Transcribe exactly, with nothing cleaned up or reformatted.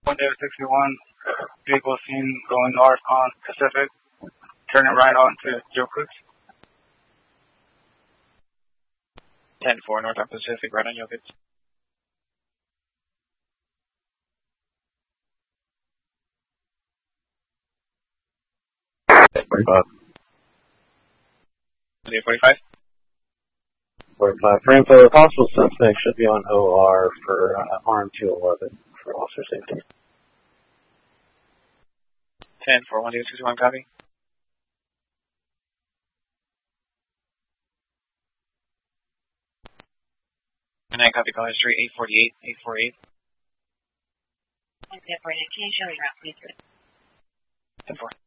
one David sixty-one, vehicle seen going north on Pacific, turning right onto Yokuts. ten four, north on Pacific, right on Yokuts. forty-five. forty-five? forty-five. Frame for possible suspect should be on O R for uh, R M two eleven for officer safety. ten four, one David sixty-one, copy. nine, copy, call history eight forty-eight, eight forty-eight. ten four.